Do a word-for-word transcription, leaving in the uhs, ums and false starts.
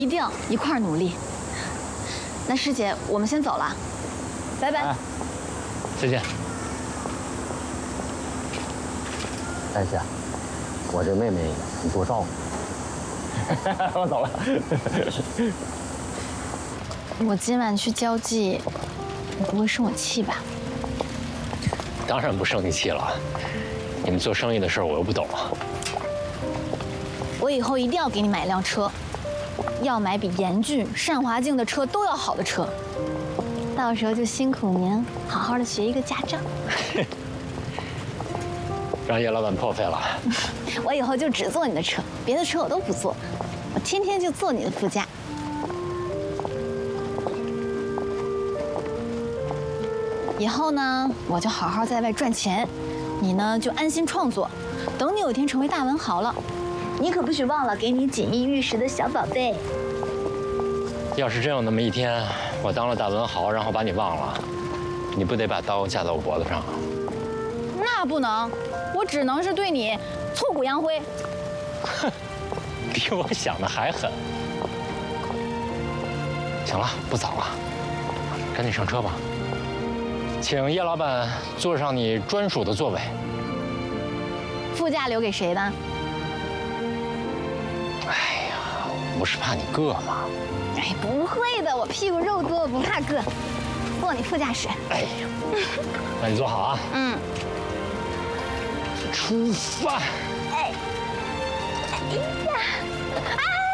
一定一块儿努力。那师姐，我们先走了，拜拜。 哎，再见。 丹姐，我这妹妹你多照顾。我走了。 我今晚去交际，你不会生我气吧？ 当然不生你气了，你们做生意的事儿我又不懂。 我以后一定要给你买一辆车，要买比严峻、单华静的车都要好的车。到时候就辛苦您好好的学一个驾照。 让叶老板破费了。 我以后就只坐你的车，别的车我都不坐，我天天就坐你的副驾。以后呢，我就好好在外赚钱，你呢就安心创作。等你有一天成为大文豪了，你可不许忘了给你锦衣玉食的小宝贝。 要是真有那么一天，我当了大文豪，然后把你忘了，你不得把刀架在我脖子上？ 那不能，我只能是对你挫骨扬灰。 哼，比我想的还狠。行了，不早了，赶紧上车吧。请叶老板坐上你专属的座位。 副驾留给谁的？ 哎呀，不是怕你硌吗？ 哎，不会的，我屁股肉多，不怕硌。坐你副驾驶。 哎呀，那你坐好啊。 嗯。 出发。 哎，哎呀，啊！